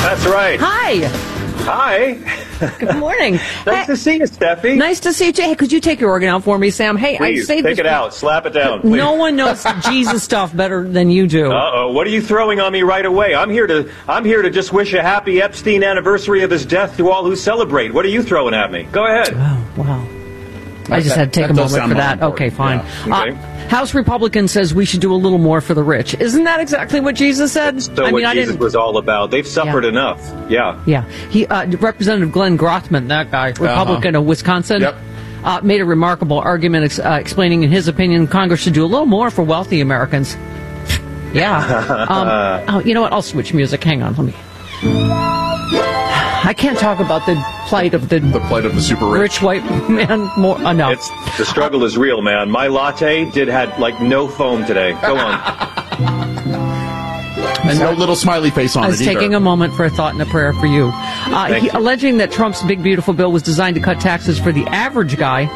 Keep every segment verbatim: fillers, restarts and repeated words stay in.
That's right. Hi. Hi. Good morning. Nice to see you, Steffi. Nice to see you. Hey, could you take your organ out for me, Sam? Hey, please, I saved take this it out. Slap it down, please. No one knows Jesus stuff better than you do. Uh-oh. What are you throwing on me right away? I'm here to I'm here to just wish a happy Epstein anniversary of his death to all who celebrate. What are you throwing at me? Go ahead. Oh, wow. I just that, had to take a moment for that. Okay, fine. Yeah. Okay. Uh, House Republican says we should do a little more for the rich. Isn't that exactly what Jesus said? So I what mean, I Jesus didn't... was all about. They've suffered yeah. enough. Yeah. Yeah. He, uh, Representative Glenn Grothman, that guy, Republican uh-huh. of Wisconsin, yep. uh, made a remarkable argument ex- uh, explaining, in his opinion, Congress should do a little more for wealthy Americans. Yeah. Um, oh, you know what? I'll switch music. Hang on. Let me... I can't talk about the plight of the, the plight of the super rich, rich white man more. Uh, no. It's, the struggle is real, man. My latte did had like no foam today. Go on. And no little smiley face on it I was either. taking a moment for a thought and a prayer for you. Uh, he, you. Alleging that Trump's big, beautiful bill was designed to cut taxes for the average guy.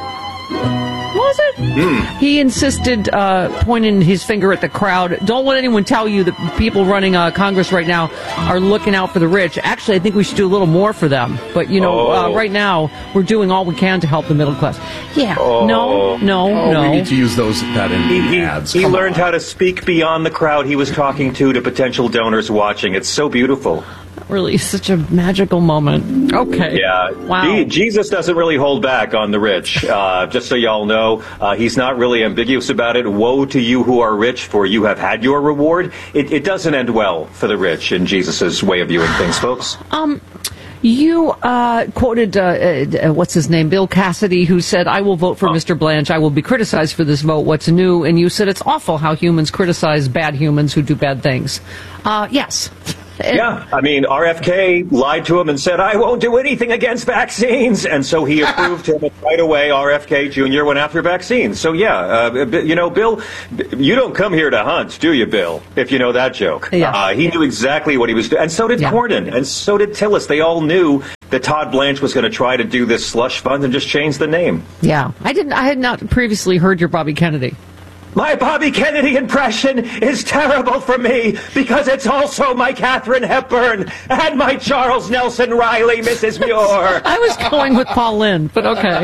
Was it? Mm. He insisted, uh, pointing his finger at the crowd. Don't let anyone tell you that people running uh, Congress right now are looking out for the rich. Actually, I think we should do a little more for them. But, you know, oh. uh, right now, we're doing all we can to help the middle class. Yeah. Oh. No, no, oh, no. we need to use those that in, He, in he, ads. he Come learned on. how to speak beyond the crowd he was talking to to potential donors watching. It's so beautiful. Really, such a magical moment. Okay. Yeah. Wow. He, Jesus doesn't really hold back on the rich. Uh, just so y'all know, uh, he's not really ambiguous about it. Woe to you who are rich, for you have had your reward. It, it doesn't end well for the rich in Jesus' way of viewing things, folks. Um, you uh, quoted, uh, uh, what's his name, Bill Cassidy, who said, I will vote for Oh. Mister Blanche. I will be criticized for this vote. What's new? And you said it's awful how humans criticize bad humans who do bad things. Uh, yes. Yeah, I mean, R F K lied to him and said, I won't do anything against vaccines. And so he approved him, and right away, R F K Junior went after vaccines. So, yeah, uh, you know, Bill, you don't come here to hunt, do you, Bill, if you know that joke? Yeah. Uh, he knew exactly what he was doing. And so did Yeah. Cornyn, and so did Tillis. They all knew that Todd Blanche was going to try to do this slush fund and just change the name. Yeah. I didn't. I had not previously heard your Bobby Kennedy. My Bobby Kennedy impression is terrible for me because it's also my Katharine Hepburn and my Charles Nelson Riley, Missus Muir. I was going with Paul Lynde, but okay.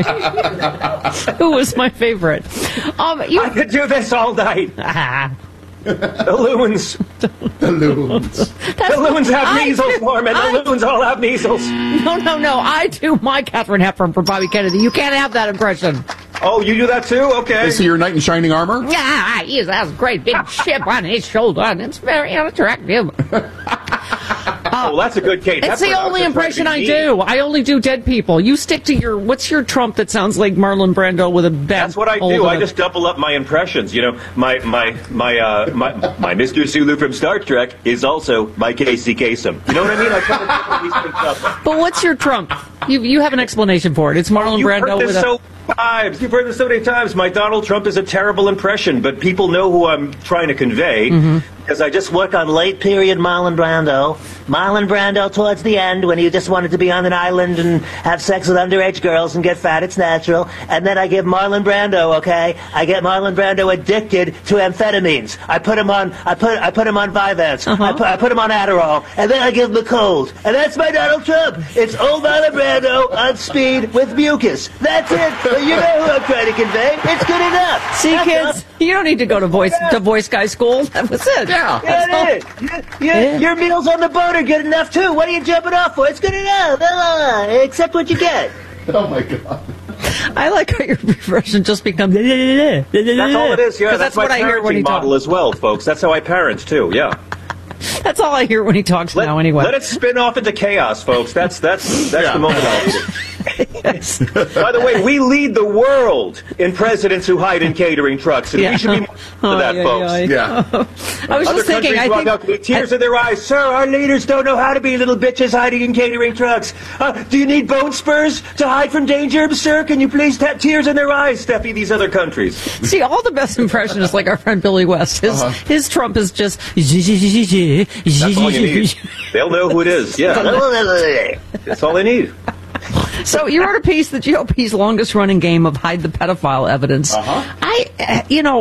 Who was my favorite? Um, you... I could do this all night. Ah. The loons. The loons. The loons have I measles, do- Norman. The I- loons all have measles. No, no, no. I do my Katharine Hepburn for Bobby Kennedy. You can't have that impression. Oh, you do that too? Okay. Is he your knight in shining armor? Yeah, he has a great big chip on his shoulder, and it's very unattractive. Oh, that's a good Kate. It's Hepburn. the I was only just trying impression to I be do. mean. I only do dead people. You stick to your, what's your Trump that sounds like Marlon Brando with a bad... That's what I do. I just double up my impressions. You know, my my my uh, my, my Mister Sulu from Star Trek is also my Casey Kasem. You know what I mean? I try to double these things up. But what's your Trump? You you have an explanation for it. It's Marlon You've Brando heard with this a... so many times. You've heard this so many times. My Donald Trump is a terrible impression, but people know who I'm trying to convey Mm-hmm. because I just work on Late period Marlon Brando. Marlon Brando towards the end when he just wanted to be on an island and have sex with underage girls and get fat. It's natural. And then I give Marlon Brando, okay? I get Marlon Brando addicted to amphetamines. I put him on, I put, I put him on Vyvanse. Uh-huh. I, put, I put him on Adderall. And then I give him a cold. And that's my Donald Trump. It's old Marlon Brando on speed with mucus. That's it. But you know who I'm trying to convey. It's good enough. See, That's kids, all. you don't need to go to voice to voice guy school. That was it. Yeah. Yeah, it is. Your, your, Yeah. your meals on the boat are good enough, too. What are you jumping off for? It's good enough. Uh, accept what you get. Oh, my God. I like how your version just becomes... That's That's all it is. Yeah, that's, that's, what my I hear when he parenting model talks. as well, folks. That's how I parent too. Yeah. That's all I hear when he talks Let, now, anyway. let it spin off into chaos, folks. That's that's that's Yeah. the moment. I'll Yes. By the way, we lead the world in presidents who hide in catering trucks, and Yeah. we should be more Oh, to that, yeah, folks. yeah, Yeah. I was Other just thinking, countries I walk think... out with tears in their eyes. Sir, our leaders don't know how to be little bitches hiding in catering trucks. Uh, do you need bone spurs to hide from danger, sir? Can you please tap tears in their eyes, Steffi, these other countries? See, all the best impressionists, like our friend Billy West, his, Uh-huh. his Trump is just... That's all you need. They'll know who it is. Yeah. That's all they need. So you wrote a piece, the G O P's longest-running game of hide the pedophile evidence. Uh-huh. I, uh, you know, I,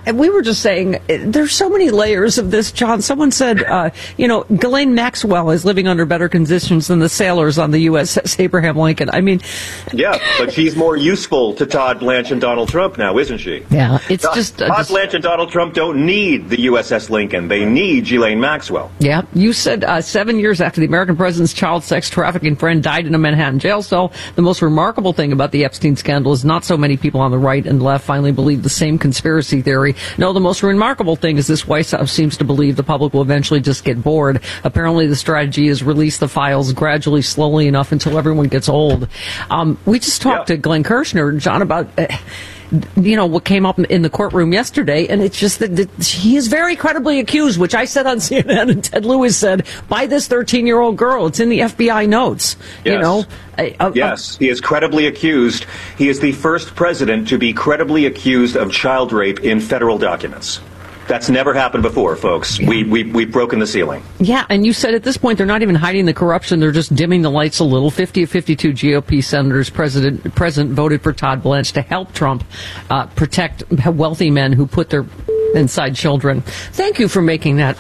we were just saying, there's so many layers of this, John. Someone said, uh, you know, Ghislaine Maxwell is living under better conditions than the sailors on the U S S Abraham Lincoln. I mean... Yeah, but she's more useful to Todd Blanche and Donald Trump now, isn't she? Yeah, it's Todd, just... Uh, Todd just, Blanche and Donald Trump don't need the U S S Lincoln. They need Ghislaine Maxwell. Yeah, you said uh, seven years after the American president's child sex trafficking friend died in a Manhattan jail cell, the most remarkable thing about the Epstein scandal is not so many people on the right and left finally believe the same conspiracy theory. No, the most remarkable thing is this White House seems to believe the public will eventually just get bored. Apparently the strategy is release the files gradually, slowly enough until everyone gets old. Um, we just talked yeah. to Glenn Kirshner, John, about... Uh, you know, what came up in the courtroom yesterday, and it's just that, that he is very credibly accused, which I said on C N N, and Ted Lewis said, by this thirteen-year-old girl. It's in the F B I notes. Yes. You know? Uh, uh, yes, he is credibly accused. He is the first president to be credibly accused of child rape in federal documents. That's never happened before, folks. Yeah. We, we, we've broken the ceiling. Yeah, and you said at this point they're not even hiding the corruption. They're just dimming the lights a little. fifty of fifty-two G O P senators president, president voted for Todd Blanche to help Trump uh, protect wealthy men who put their inside children. Thank you for making that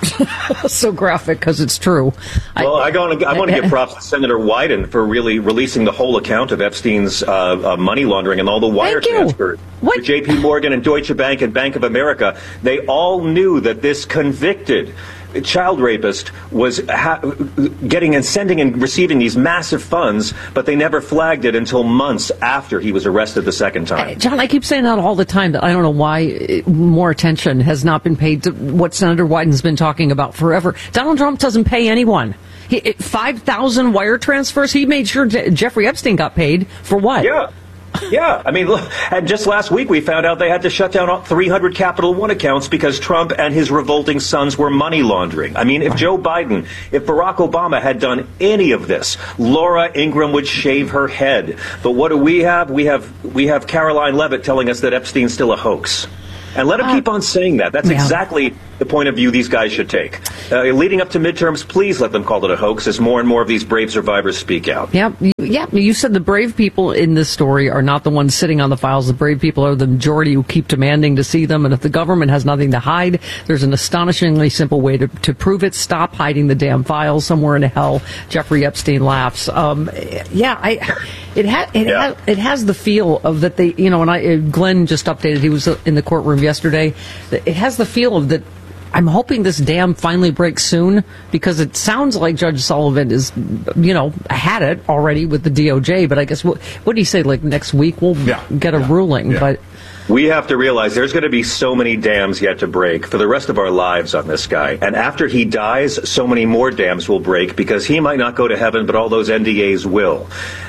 so graphic, because it's true. Well, I, I, I want to I, give props to Senator Wyden for really releasing the whole account of Epstein's uh, uh, money laundering and all the wire transfers. What? J P Morgan and Deutsche Bank and Bank of America, they all knew that this convicted child rapist was ha- getting and sending and receiving these massive funds, but they never flagged it until months after he was arrested the second time. John, I keep saying that all the time, that I don't know why more attention has not been paid to what Senator Wyden's been talking about forever. Donald Trump doesn't pay anyone. He, five thousand wire transfers, he made sure Je- Jeffrey Epstein got paid for what? Yeah. Yeah, I mean, look, and just last week we found out they had to shut down three hundred Capital One accounts because Trump and his revolting sons were money laundering. I mean, if Joe Biden, if Barack Obama had done any of this, Laura Ingraham would shave her head. But what do we have? We have we have Caroline Leavitt telling us that Epstein's still a hoax. And let him uh, keep on saying that. That's yeah. exactly the point of view these guys should take. Uh, leading up to midterms, please let them call it a hoax as more and more of these brave survivors speak out. Yeah, yeah. You said the brave people in this story are not the ones sitting on the files. The brave people are the majority who keep demanding to see them. And if the government has nothing to hide, there's an astonishingly simple way to, to prove it. Stop hiding the damn files somewhere in hell. Jeffrey Epstein laughs. Um, yeah, I. It has it, yeah. ha- it has the feel of that they, you know, and I, Glenn just updated, he was in the courtroom yesterday. It has the feel of that. I'm hoping this dam finally breaks soon, because it sounds like Judge Sullivan is, you know, had it already with the D O J. But I guess, what what do you say, like next week we'll yeah. get a yeah. ruling. Yeah. But we have to realize there's going to be so many dams yet to break for the rest of our lives on this guy. And after he dies, so many more dams will break, because he might not go to heaven, but all those N D As will.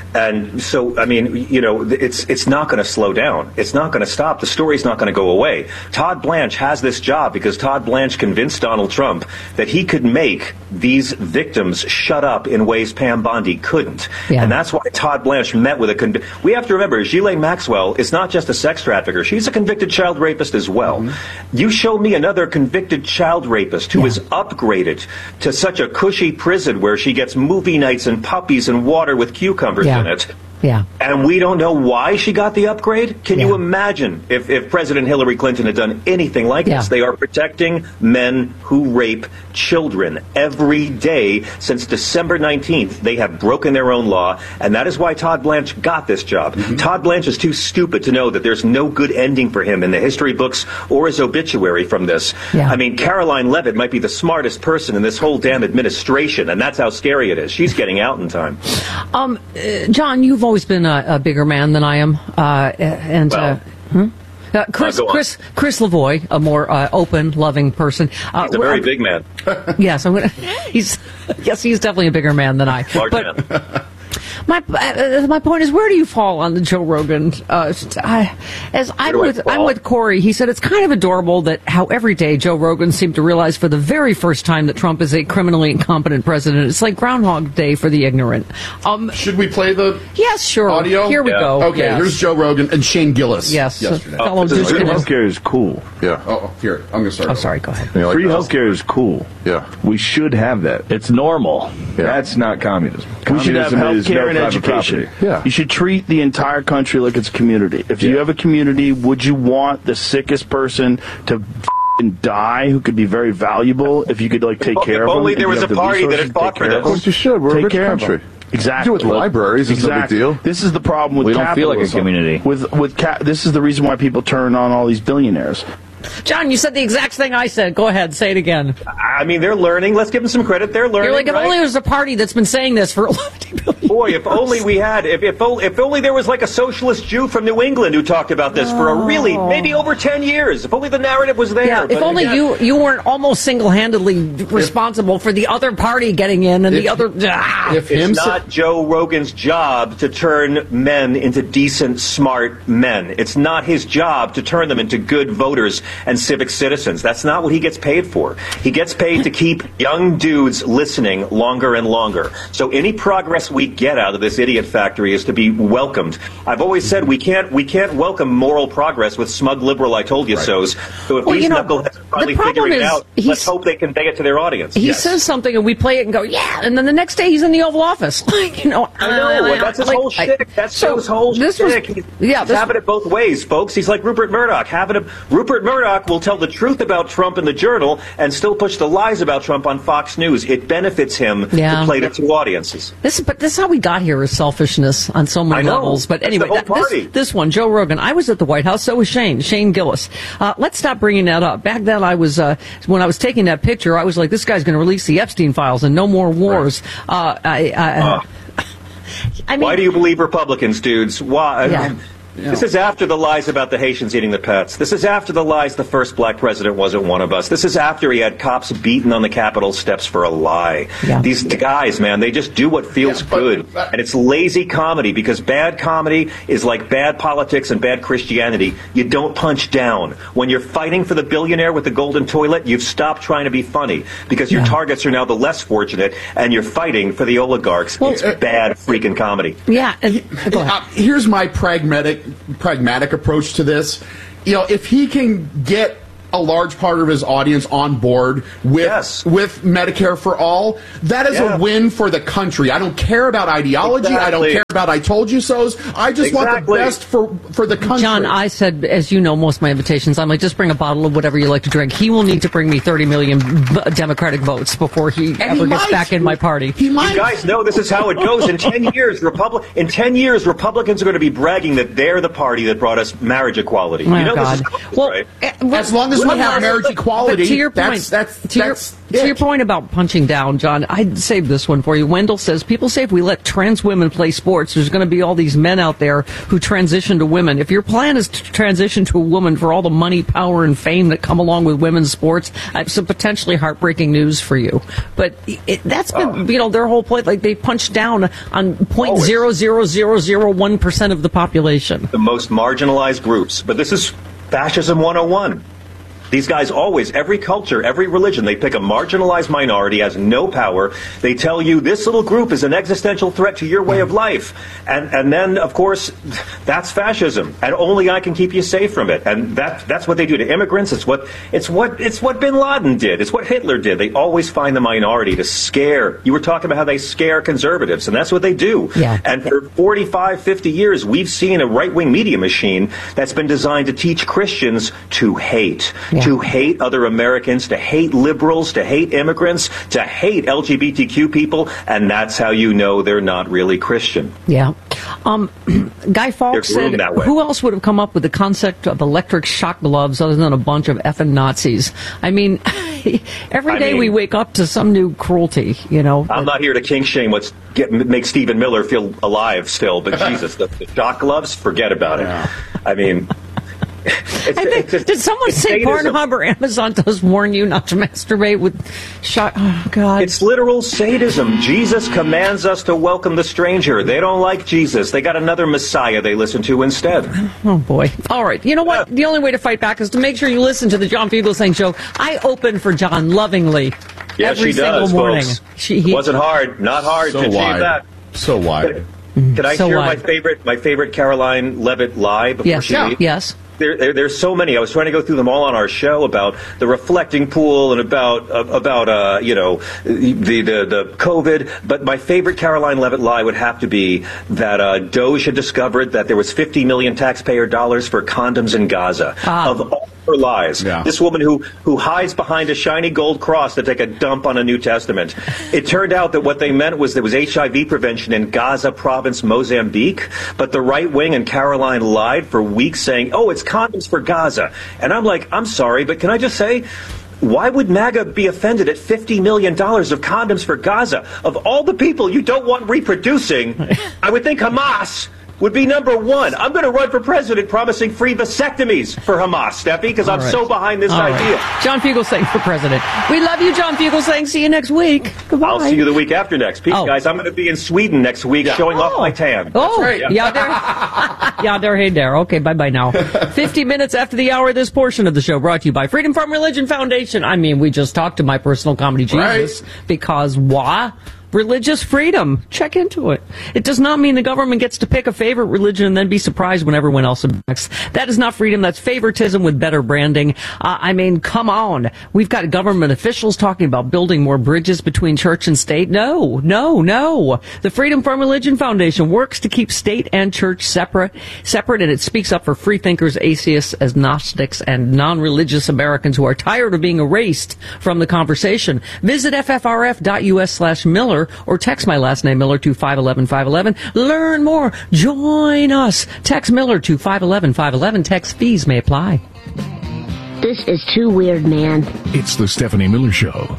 And so, I mean, you know, it's it's not going to slow down. It's not going to stop. The story's not going to go away. Todd Blanche has this job because Todd Blanche convinced Donald Trump that he could make these victims shut up in ways Pam Bondi couldn't. Yeah. And that's why Todd Blanche met with a... Con- we have to remember, Ghislaine Maxwell is not just a sex trafficker. She's a convicted child rapist as well. Mm-hmm. You show me another convicted child rapist who yeah. is upgraded to such a cushy prison where she gets movie nights and puppies and water with cucumbers yeah. in it. Yeah. And we don't know why she got the upgrade? Can yeah. you imagine if, if President Hillary Clinton had done anything like yeah. this? They are protecting men who rape children every day since December nineteenth. They have broken their own law, and that is why Todd Blanche got this job. Mm-hmm. Todd Blanche is too stupid to know that there's no good ending for him in the history books or his obituary from this. Yeah. I mean, Caroline Leavitt might be the smartest person in this whole damn administration, and that's how scary it is. She's getting out in time. Um, uh, John, you've always been a, a bigger man than I am, uh, and well, uh, hmm? uh, Chris, uh, Chris, Chris Lavoie, a more uh, open, loving person. Uh, he's a very big man. Yes, I'm gonna, he's yes, he's definitely a bigger man than I. Large but, man. My uh, my point is, where do you fall on the Joe Rogan? Uh, I, as I'm with I'm with Corey. He said it's kind of adorable that how every day Joe Rogan seemed to realize for the very first time that Trump is a criminally incompetent president. It's like Groundhog Day for the ignorant. Um, Should we play the yes, sure. audio? Here we yeah. go. Okay, yes. Here's Joe Rogan and Shane Gillis. Yes, yesterday. uh, fellow Oh, douche free canoe. Healthcare is cool. Yeah. Oh, here I'm gonna start. Oh, over. sorry. Go ahead. You like Free this? healthcare is cool. Yeah. We should have that. It's normal. Yeah. That's not communism. We should have Communism is healthcare no in private education. property. Yeah. You should treat the entire country like it's a community. If you Yeah. have a community, would you want the sickest person to f***ing die who could be very valuable if you could like take If care of them? only and there you was have a the party that resources had to fought take for care of this. them? Of course you should. We're a Take rich care of country. them. Exactly. Do it with libraries. It's no big Exactly. deal. This is the problem with We don't feel like a capitalism. community. With with ca- this is the reason why people turn on all these billionaires. John, you said the exact thing I said. Go ahead, say it again. I mean, they're learning. Let's give them some credit. They're learning. You're like, if right? only there was a party that's been saying this for fifty billion Boy, if only we had, if, if, only, if only there was like a socialist Jew from New England who talked about this for a really, maybe over ten years. If only the narrative was there. Yeah, if But only again, you you weren't almost single-handedly responsible for the other party getting in and If- the other. Ah. If him It's sa- not Joe Rogan's job to turn men into decent, smart men. It's not his job to turn them into good voters and civic citizens. That's not what he gets paid for. He gets paid to keep young dudes listening longer and longer. So any progress we get out of this idiot factory is to be welcomed. I've always said we can't we can't welcome moral progress with smug liberal I told you so's. So if Well, these you know, knuckleheads are finally the problem figuring it is out, he's- let's hope they convey it to their audience. He Yes. says something and we play it and go, yeah, and then the next day he's in the Oval Office. you know, I know, well, that's his like, whole I- shtick. That's so Joe's whole this was- shtick. He's, yeah, he's this- having it both ways, folks. He's like Rupert Murdoch. Having a, Rupert Murdoch will tell the truth about Trump in the Journal and still push the lies about Trump on Fox News. It benefits him Yeah. to play to two audiences. This, but this is how we got here is selfishness on so many I know. levels. But That's anyway, the whole that- this, party. this one, Joe Rogan. I was at the White House. So was Shane, Shane Gillis. Uh, let's stop bringing that up. Back then, I was uh, when I was taking that picture, I was like, this guy's going to release the Epstein files and no more wars. Uh, I, I, Uh, I mean, Why do you believe Republicans, dudes? Why? Yeah. This is after the lies about the Haitians eating the pets. This is after the lies the first black president wasn't one of us. This is after he had cops beaten on the Capitol steps for a lie. Yeah. These guys, man, they just do what feels Yeah, but- good. but- And it's lazy comedy because bad comedy is like bad politics and bad Christianity. You don't punch down. When you're fighting for the billionaire with the golden toilet, you've stopped trying to be funny because your Yeah. targets are now the less fortunate and you're fighting for the oligarchs. Well, it's uh, bad freaking comedy. yeah. and- go ahead. Uh, here's my pragmatic pragmatic approach to this. You know, if he can get a large part of his audience on board with Yes. with Medicare for all, that is Yeah. a win for the country. I don't care about ideology. I don't Exactly. care about I told you so's. I just want the Exactly. best for for the country. John, I said, as you know, most of my invitations, I'm like, just bring a bottle of whatever you like to drink. He will need to bring me thirty million b- Democratic votes before he And ever he gets might. back in my party. He might. You guys know this is how it goes. In ten years, Republic in ten years, Republicans are going to be bragging that they're the party that brought us marriage equality. Oh, you know God. this is how it goes, Well, right? eh, well, As long as we well, have marriage but equality, to your point, that's that's to, that's your, to your it. point about punching down, John, I'd save this one for you. Wendell says, people say if we let trans women play sports, there's going to be all these men out there who transition to women. If your plan is to transition to a woman for all the money, power, and fame that come along with women's sports, uh, some potentially heartbreaking news for you. But it, that's been, you know, their whole point. Like they punched down on point zero zero zero zero one percent of the population. The most marginalized groups. But this is fascism one oh one. These guys always, every culture, every religion, they pick a marginalized minority, has no power. They tell you this little group is an existential threat to your way of life. And and then, of course, that's fascism. And only I can keep you safe from it. And that that's what they do to immigrants. It's what it's what it's what Bin Laden did. It's what Hitler did. They always find the minority to scare. You were talking about how they scare conservatives, and that's what they do. Yeah. And for forty-five, fifty years, we've seen a right-wing media machine that's been designed to teach Christians to hate. Yeah. To hate other Americans, to hate liberals, to hate immigrants, to hate L G B T Q people, and that's how you know they're not really Christian. Yeah. Um, Guy Fawkes They're groomed said, that way. who else would have come up with the concept of electric shock gloves other than a bunch of effing Nazis? I mean, every I day mean- we wake up to some new cruelty, you know. I'm not here to kink shame what's get make Stephen Miller feel alive still, but Jesus, the, the shock gloves, forget about it. I mean, it's, I think, it's just- did someone it's say sadism. Pornhub or Amazon does warn you not to masturbate with shock? Oh, God. It's literal sadism. Jesus commands us to welcome the stranger. They don't like Jesus. They got another Messiah they listen to instead. Oh, boy. All right. You know what? The only way to fight back is to make sure you listen to the John Fugelsang Show. I open for John lovingly Yeah, every she single does, morning. folks. She, he, Wasn't hard. Not hard So to achieve wide. that. So wide. Can I So share wide. my favorite my favorite Caroline Levitt lie before Yes. she Yeah. leaves? Yes. there, there, there's so many. I was trying to go through them all on our show about the reflecting pool and about uh, about uh, you know the, the the COVID. But my favorite Caroline Leavitt lie would have to be that uh, Doge had discovered that there was fifty million taxpayer dollars for condoms in Gaza. Ah. Of all her lies, yeah. This woman who who hides behind a shiny gold cross to take a dump on a New Testament. It turned out that what they meant was there was H I V prevention in Gaza province, Mozambique. But the right wing and Caroline lied for weeks, saying, "Oh, it's condoms for Gaza." And I'm like, I'm sorry, but can I just say, why would MAGA be offended at fifty million dollars of condoms for Gaza? Of all the people you don't want reproducing, I would think Hamas would be number one. I'm going to run for president promising free vasectomies for Hamas, Steffi, because I'm right. so behind this all idea. Right. John Fugelsang for president. We love you, John Fugelsang. See you next week. Goodbye. I'll see you the week after next. Peace, oh. guys. I'm going to be in Sweden next week yeah. showing oh. off my tan. Oh, right. yeah. yeah, there. yeah, there, hey, there. Okay, bye-bye now. fifty minutes after the hour, this portion of the show brought to you by Freedom from Religion Foundation. I mean, we just talked to my personal comedy Jesus right. because why? Religious freedom. Check into it. It does not mean the government gets to pick a favorite religion and then be surprised when everyone else objects. That is not freedom. That's favoritism with better branding. Uh, I mean, come on. We've got government officials talking about building more bridges between church and state. No, no, no. The Freedom from Religion Foundation works to keep state and church separate, separate, and it speaks up for free thinkers, atheists, agnostics, and non-religious Americans who are tired of being erased from the conversation. Visit F F R F dot U S slash Miller or text my last name, Miller, to five one one five one one. Learn more. Join us. Text Miller to five one one five one one. Text fees may apply. This is too weird, man. It's the Stephanie Miller Show.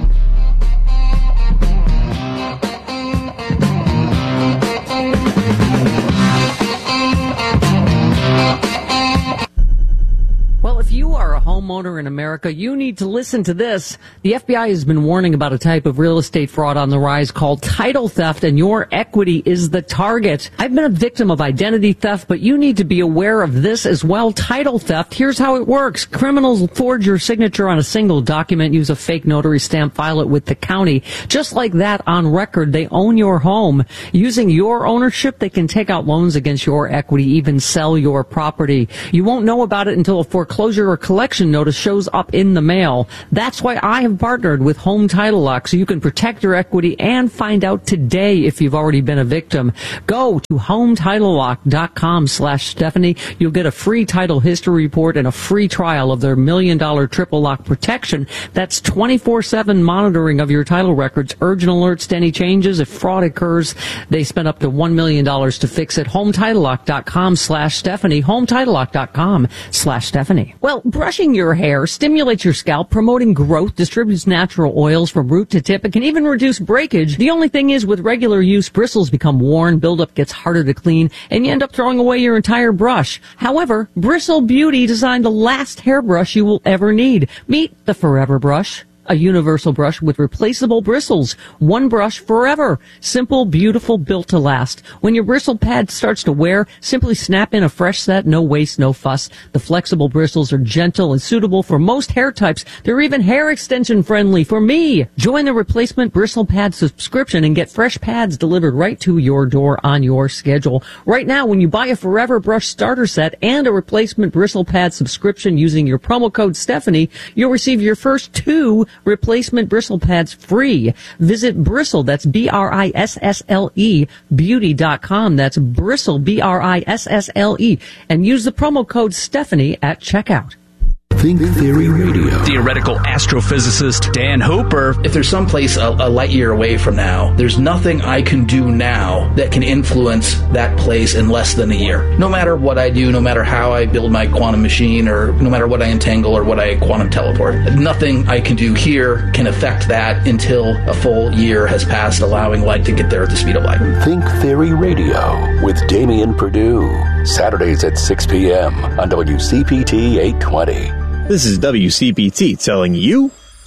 Well, if you are a homeowner in America, you need to listen to this. The F B I has been warning about a type of real estate fraud on the rise called title theft, and your equity is the target. I've been a victim of identity theft, but you need to be aware of this as well. Title theft, here's how it works. Criminals forge your signature on a single document, use a fake notary stamp, file it with the county. Just like that, on record, they own your home. Using your ownership, they can take out loans against your equity, even sell your property. You won't know about it until a foreclosure or collection notice shows up in the mail. That's why I have partnered with Home Title Lock, so you can protect your equity and find out today if you've already been a victim. Go to home title lock dot com slash Stephanie. You'll get a free title history report and a free trial of their million dollar triple lock protection. That's twenty-four seven monitoring of your title records, urgent alerts to any changes. If fraud occurs, they spend up to one million dollars to fix it. home title lock dot com slash Stephanie. home title lock dot com slash Stephanie. Well, brushing your hair stimulates your scalp, promoting growth, distributes natural oils from root to tip. It can even reduce breakage. The only thing is, with regular use, bristles become worn, buildup gets harder to clean, and you end up throwing away your entire brush. However, Bristle Beauty designed the last hairbrush you will ever need. Meet the Forever Brush. A universal brush with replaceable bristles. One brush forever. Simple, beautiful, built to last. When your bristle pad starts to wear, simply snap in a fresh set. No waste, no fuss. The flexible bristles are gentle and suitable for most hair types. They're even hair extension friendly for me. Join the replacement bristle pad subscription and get fresh pads delivered right to your door on your schedule. Right now, when you buy a Forever Brush starter set and a replacement bristle pad subscription using your promo code Stephanie, you'll receive your first two replacement bristle pads free. Visit Bristle, that's B R I S S L E, beauty dot com. That's Bristle, B R I S S L E, and use the promo code Stephanie at checkout. Think Theory Radio. Theoretical astrophysicist Dan Hooper. If there's someplace a, a light year away from now, there's nothing I can do now that can influence that place in less than a year. No matter what I do, no matter how I build my quantum machine, or no matter what I entangle or what I quantum teleport, nothing I can do here can affect that until a full year has passed, allowing light to get there at the speed of light. Think Theory Radio with Damian Perdue. Saturdays at six p.m. on W C P T eight twenty. This is W C P T telling you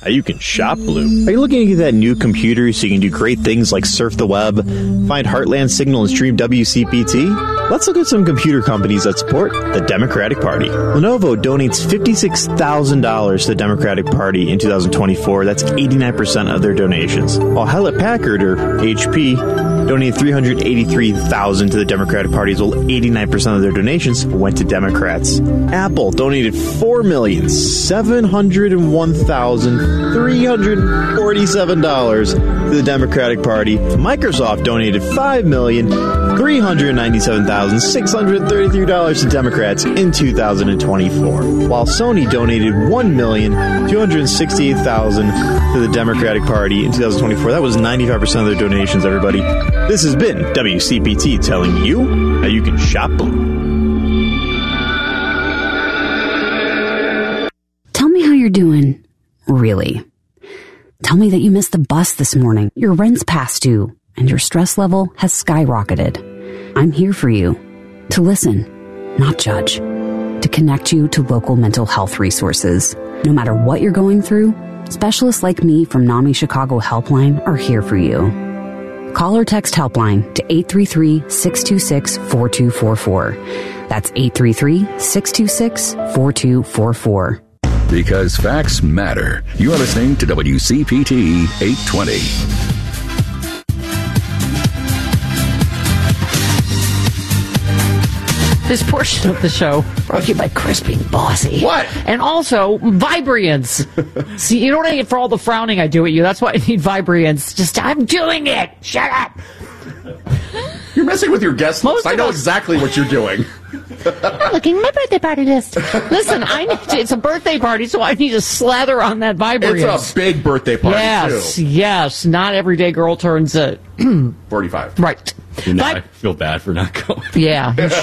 how you can shop Blue. Are you looking to get that new computer so you can do great things like surf the web, find Heartland Signal, and stream W C P T? Let's look at some computer companies that support the Democratic Party. Lenovo donates fifty-six thousand dollars to the Democratic Party in two thousand twenty-four. That's eighty-nine percent of their donations. While Hewlett-Packard, or H P, donated three hundred eighty-three thousand dollars to the Democratic Party, as well eighty-nine percent of their donations went to Democrats. Apple donated four million seven hundred one thousand three hundred forty-seven dollars to the Democratic Party. Microsoft donated five million three hundred ninety-seven thousand six hundred thirty-three dollars to Democrats in two thousand twenty-four, while Sony donated one million two hundred sixty-eight thousand dollars to the Democratic Party in two thousand twenty-four. That was ninety-five percent of their donations, everybody. This has been W C P T telling you how you can shop Blue. Tell me how you're doing, really. Tell me that you missed the bus this morning, your rent's past due, and your stress level has skyrocketed. I'm here for you. To listen, not judge. To connect you to local mental health resources. No matter what you're going through, specialists like me from NAMI Chicago Helpline are here for you. Call or text Helpline to eight three three, six two six, four two four four. That's eight three three, six two six, four two four four. Because facts matter. You're listening to W C P T eight twenty. This portion of the show brought to you by Crispy Bossy. What? And also Vibriance. See, you don't need it for all the frowning I do at you. That's why I need Vibriance. Just, I'm doing it. Shut up. You're messing with your guest list. Most I know us- exactly what you're doing. Looking at my birthday party list. Listen, I need to, it's a birthday party, so I need to slather on that Vibriance. It's a big birthday party, yes, too. Yes, not every day girl turns uh, forty-five. Right. You know, Vi- I feel bad for not going. Yeah, you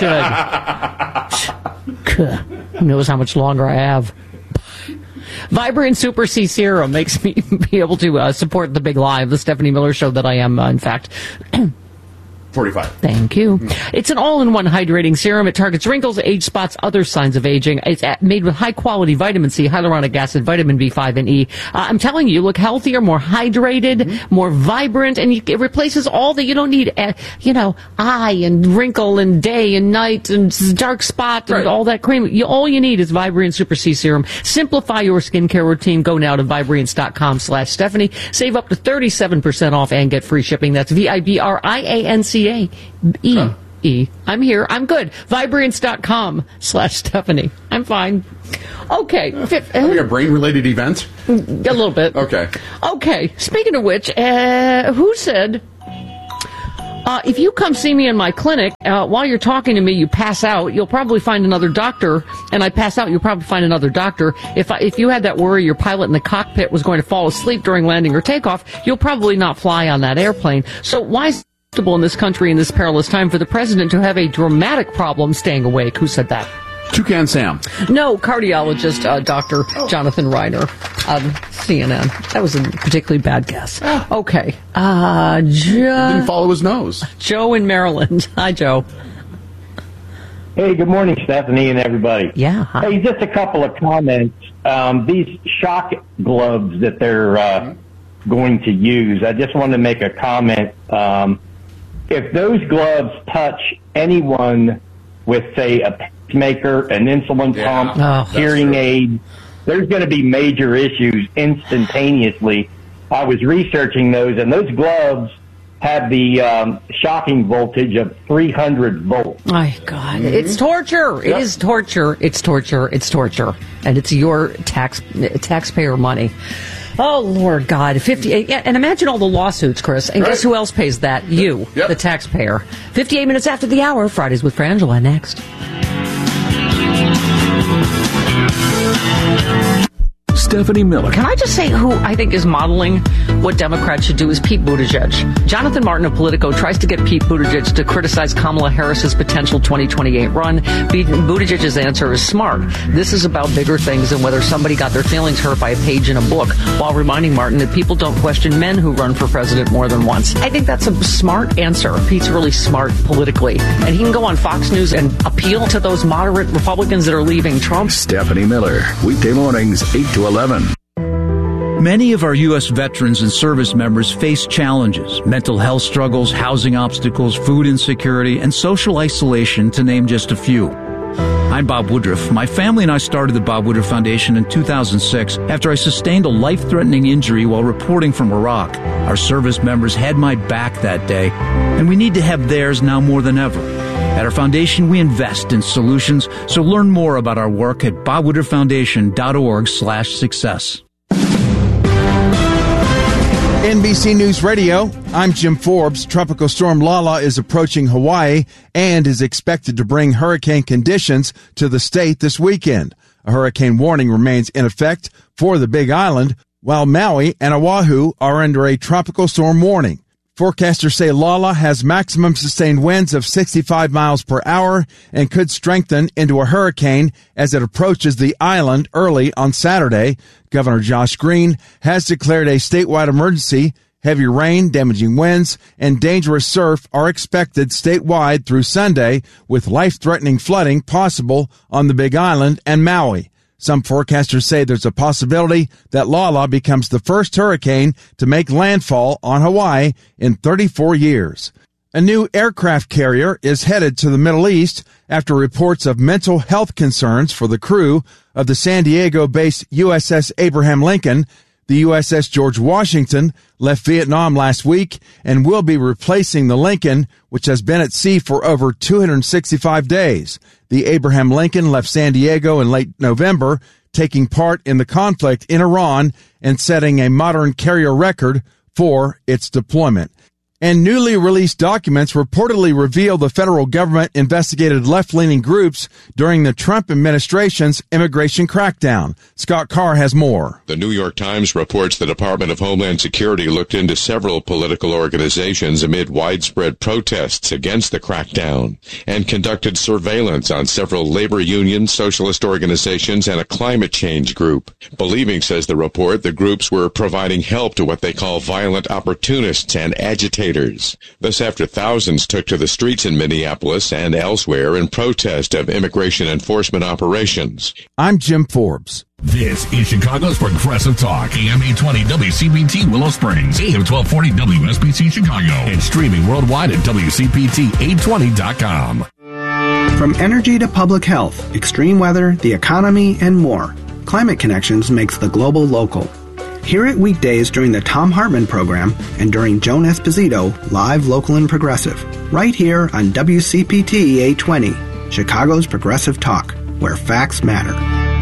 should. Who knows how much longer I have. Vibrant Super C Serum makes me be able to uh, support the big lie of the Stephanie Miller Show that I am, uh, in fact. forty-five. Thank you. It's an all-in-one hydrating serum. It targets wrinkles, age spots, other signs of aging. It's made with high-quality vitamin C, hyaluronic acid, vitamin B five, and E. Uh, I'm telling you, you look healthier, more hydrated, mm-hmm. more vibrant, and you, it replaces all the, you don't need, uh, you know, eye and wrinkle and day and night and dark spot and right. all that cream. You, all you need is Vibrant Super C Serum. Simplify your skincare routine. Go now to Vibrance.com slash Stephanie. Save up to thirty-seven percent off and get free shipping. That's V I B R I A N C A E. Huh. E. I'm here. I'm good. Vibrance.com slash Stephanie. I'm fine. Okay. Fifth, Having a brain-related event? A little bit. Okay. Okay. Speaking of which, uh, who said, uh, if you come see me in my clinic, uh, while you're talking to me, you pass out, you'll probably find another doctor, and I pass out, you'll probably find another doctor. If I, if you had that worry your pilot in the cockpit was going to fall asleep during landing or takeoff, you'll probably not fly on that airplane. So why is in this country in this perilous time for the president to have a dramatic problem staying awake? Who said that? Toucan Sam. No, cardiologist uh, Doctor Jonathan Reiner of C N N. That was a particularly bad guess. Okay. Uh, Joe. Didn't follow his nose. Joe in Maryland. Hi, Joe. Hey, good morning, Stephanie and everybody. Yeah. Hi. Hey, just a couple of comments. Um, these shock gloves that they're uh, going to use, I just wanted to make a comment. Um, If those gloves touch anyone with, say, a pacemaker, an insulin yeah, pump, oh, hearing aid, there's going to be major issues instantaneously. I was researching those, and those gloves have the um, shocking voltage of three hundred volts. My God, mm-hmm. It's torture. It yep. is torture. It's torture. It's torture. And it's your tax taxpayer money. Oh, Lord God. fifty-eight Yeah, and imagine all the lawsuits, Chris. And right. Guess who else pays that? You, yep. the taxpayer. fifty-eight minutes after the hour. Fridays with Frangela next. Stephanie Miller. Can I just say who I think is modeling what Democrats should do is Pete Buttigieg. Jonathan Martin of Politico tries to get Pete Buttigieg to criticize Kamala Harris's potential twenty twenty-eight run. Buttigieg's answer is smart. This is about bigger things than whether somebody got their feelings hurt by a page in a book, while reminding Martin that people don't question men who run for president more than once. I think that's a smart answer. Pete's really smart politically. And he can go on Fox News and appeal to those moderate Republicans that are leaving Trump. Stephanie Miller, weekday mornings, eight to eleven. Many of our U S veterans and service members face challenges, mental health struggles, housing obstacles, food insecurity, and social isolation, to name just a few. I'm Bob Woodruff. My family and I started the Bob Woodruff Foundation in two thousand six after I sustained a life-threatening injury while reporting from Iraq. Our service members had my back that day, and we need to have theirs now more than ever. At our foundation, we invest in solutions, so learn more about our work at bob woodruff foundation dot org slash success. N B C News Radio, I'm Jim Forbes. Tropical storm Lala is approaching Hawaii and is expected to bring hurricane conditions to the state this weekend. A hurricane warning remains in effect for the Big Island, while Maui and Oahu are under a tropical storm warning. Forecasters say Lala has maximum sustained winds of sixty-five miles per hour and could strengthen into a hurricane as it approaches the island early on Saturday. Governor Josh Green has declared a statewide emergency. Heavy rain, damaging winds, and dangerous surf are expected statewide through Sunday, with life-threatening flooding possible on the Big Island and Maui. Some forecasters say there's a possibility that Lala becomes the first hurricane to make landfall on Hawaii in thirty-four years. A new aircraft carrier is headed to the Middle East after reports of mental health concerns for the crew of the San Diego-based U S S Abraham Lincoln. The U S S George Washington left Vietnam last week and will be replacing the Lincoln, which has been at sea for over two hundred sixty-five days. The Abraham Lincoln left San Diego in late November, taking part in the conflict in Iran and setting a modern carrier record for its deployment. And newly released documents reportedly reveal the federal government investigated left-leaning groups during the Trump administration's immigration crackdown. Scott Carr has more. The New York Times reports the Department of Homeland Security looked into several political organizations amid widespread protests against the crackdown and conducted surveillance on several labor unions, socialist organizations, and a climate change group. Believing, says the report, the groups were providing help to what they call violent opportunists and agitators. This after thousands took to the streets in Minneapolis and elsewhere in protest of immigration enforcement operations. I'm Jim Forbes. This is Chicago's Progressive Talk, A M eight twenty W C P T Willow Springs, A M twelve forty W S B C Chicago, and streaming worldwide at W C P T eight twenty dot com. From energy to public health, extreme weather, the economy, and more, Climate Connections makes the global local. Hear it weekdays during the Thom Hartmann program and during Joan Esposito, live, local, and progressive. Right here on W C P T eight twenty, Chicago's Progressive Talk, where facts matter.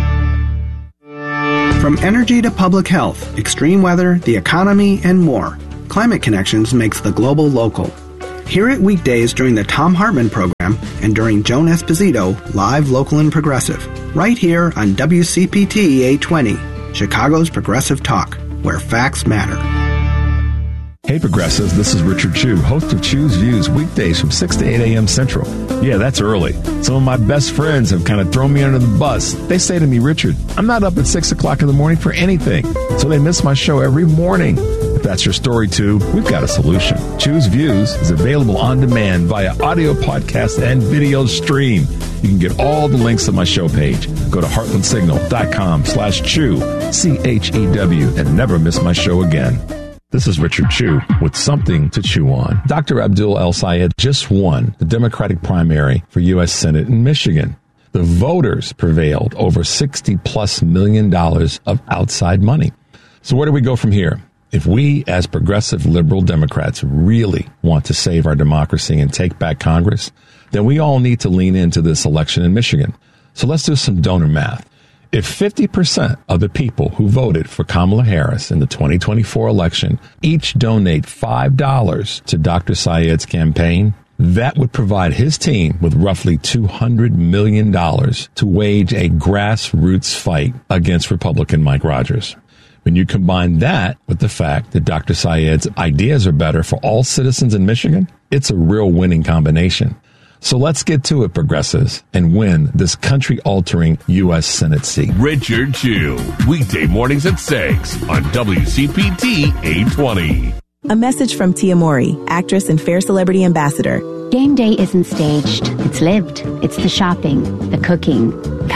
From energy to public health, extreme weather, the economy, and more, Climate Connections makes the global local. Hear it weekdays during the Thom Hartmann program and during Joan Esposito, live, local, and progressive. Right here on W C P T eight twenty. Chicago's Progressive Talk, where facts matter. Hey Progressives, this is Richard Chew, host of Chew's Views, weekdays from six to eight a.m. Central. Yeah, that's early. Some of my best friends have kind of thrown me under the bus. They say to me, Richard, I'm not up at six o'clock in the morning for anything, so they miss my show every morning. If that's your story too, we've got a solution. Chew's Views is available on demand via audio podcast and video stream. You can get all the links on my show page. Go to heartlandsignal.com slash chew, C H E W, and never miss my show again. This is Richard Chew with something to chew on. Doctor Abdul El-Sayed just won the Democratic primary for U S Senate in Michigan. The voters prevailed over sixty plus million dollars of outside money. So where do we go from here? If we, as progressive liberal Democrats, really want to save our democracy and take back Congress, then we all need to lean into this election in Michigan. So let's do some donor math. If fifty percent of the people who voted for Kamala Harris in the twenty twenty-four election each donate five dollars to Doctor Sayed's campaign, that would provide his team with roughly two hundred million dollars to wage a grassroots fight against Republican Mike Rogers. When you combine that with the fact that Doctor Sayed's ideas are better for all citizens in Michigan, it's a real winning combination. So let's get to it, progressives, and win this country-altering U S Senate seat. Richard Chew, weekday mornings at six on W C P T eight twenty. A message from Tia Mowry, actress and Fair Celebrity Ambassador. Game day isn't staged. It's lived. It's the shopping, the cooking,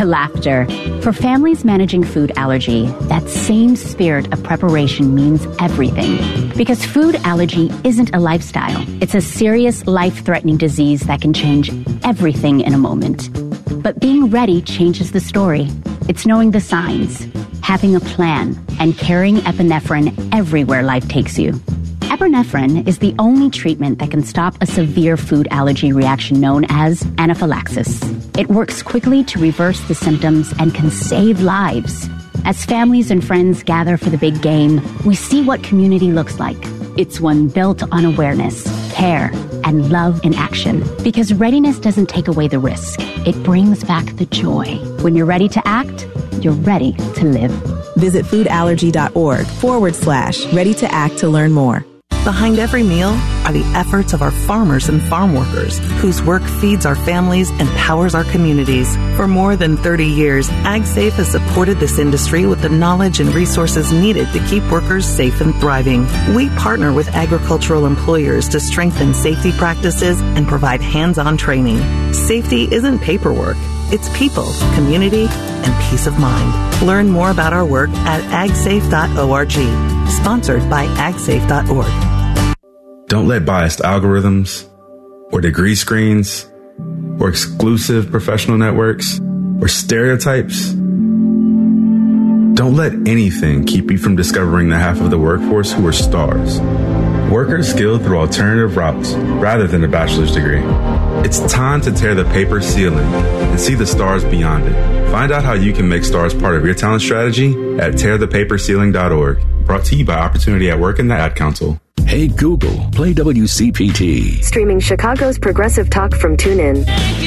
to laughter. For families managing food allergy, that same spirit of preparation means everything. Because food allergy isn't a lifestyle. It's a serious, life-threatening disease that can change everything in a moment. But being ready changes the story. It's knowing the signs, having a plan, and carrying epinephrine everywhere life takes you. Epinephrine is the only treatment that can stop a severe food allergy reaction known as anaphylaxis. It works quickly to reverse the symptoms and can save lives. As families and friends gather for the big game, we see what community looks like. It's one built on awareness, care, and love in action. Because readiness doesn't take away the risk. It brings back the joy. When you're ready to act, you're ready to live. Visit foodallergy.org forward slash ready to act to learn more. Behind every meal are the efforts of our farmers and farm workers, whose work feeds our families and powers our communities. For more than thirty years, AgSafe has supported this industry with the knowledge and resources needed to keep workers safe and thriving. We partner with agricultural employers to strengthen safety practices and provide hands-on training. Safety isn't paperwork. It's people, community, and peace of mind. Learn more about our work at ag safe dot org. Sponsored by ag safe dot org. Don't let biased algorithms or degree screens or exclusive professional networks or stereotypes. Don't let anything keep you from discovering the half of the workforce who are stars. Workers skilled through alternative routes rather than a bachelor's degree. It's time to tear the paper ceiling and see the stars beyond it. Find out how you can make stars part of your talent strategy at tear the paper ceiling dot org. Brought to you by Opportunity at Work and the Ad Council. Hey Google, play W C P T. Streaming Chicago's progressive talk from TuneIn.